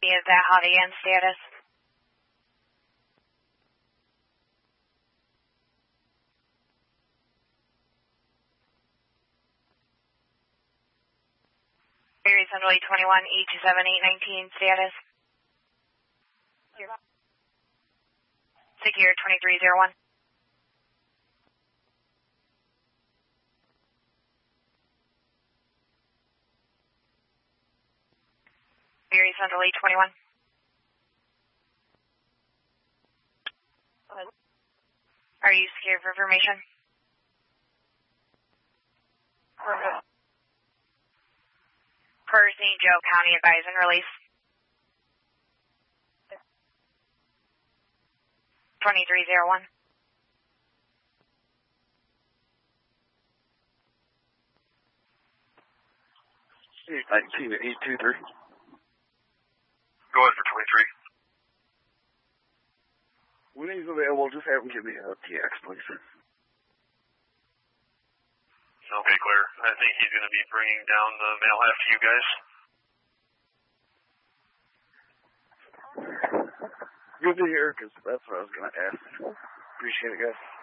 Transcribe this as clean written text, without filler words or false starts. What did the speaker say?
Is that hottie in status? Series Central 821, E27819 status. Secure 2301. Series Central 821. Are you secure for information? Per St. Joe County advise and release. 2301. I see the 823. Go ahead for 23. When he's available, just have him give me a TX, please. Okay, clear. I think he's going to be bringing down the mail half to you guys. Good to hear, because that's what I was going to ask. Appreciate it, guys.